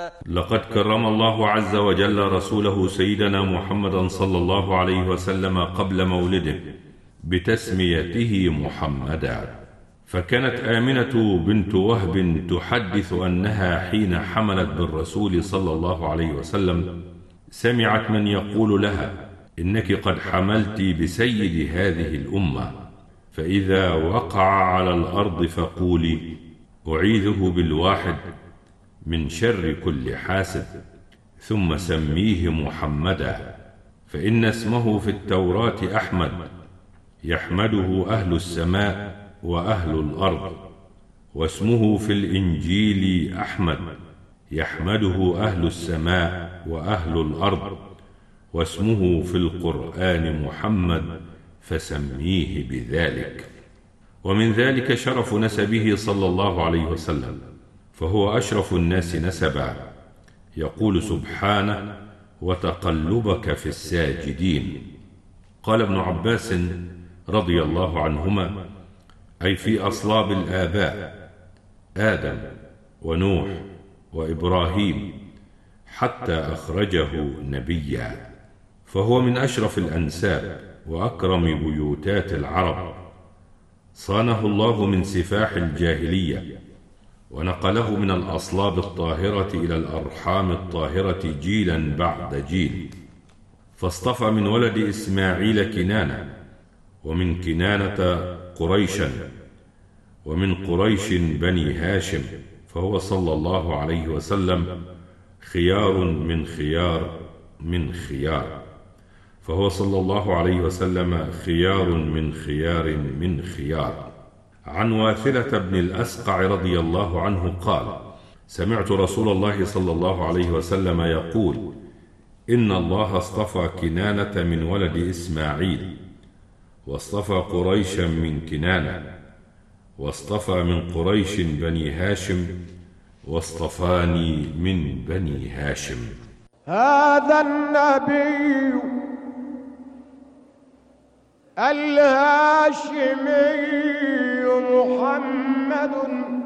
لقد كرم الله عز وجل رسوله سيدنا محمدا صلى الله عليه وسلم قبل مولده بتسميته محمدا، فكانت آمنة بنت وهب تحدث أنها حين حملت بالرسول صلى الله عليه وسلم سمعت من يقول لها: إنك قد حملت بسيد هذه الأمة، فإذا وقع على الأرض فقولي: أعيذه بالواحد من شر كل حاسد، ثم سميه محمدا، فإن اسمه في التوراة أحمد، يحمده أهل السماء وأهل الأرض، واسمه في الإنجيل أحمد، يحمده أهل السماء وأهل الأرض، واسمه في القرآن محمد، فسميه بذلك. ومن ذلك شرف نسبه صلى الله عليه وسلم، فهو أشرف الناس نسبا، يقول سبحانه: وتقلبك في الساجدين. قال ابن عباس رضي الله عنهما: أي في أصلاب الآباء آدم ونوح وإبراهيم، حتى أخرجه نبيا، فهو من أشرف الأنساب وأكرم بيوتات العرب، صانه الله من سفاح الجاهلية، ونقله من الأصلاب الطاهرة إلى الأرحام الطاهرة جيلا بعد جيل، فاصطفى من ولد إسماعيل كنانة، ومن كنانة قريشا، ومن قريش بني هاشم، فهو صلى الله عليه وسلم خيار من خيار من خيار، فهو صلى الله عليه وسلم خيار من خيار من خيار. عن واثلة بن الأسقع رضي الله عنه قال: سمعت رسول الله صلى الله عليه وسلم يقول: إن الله اصطفى كنانة من ولد إسماعيل، واصطفى قريشا من كنانة، واصطفى من قريش بني هاشم، واصطفاني من بني هاشم. هذا النبي الهاشمي محمد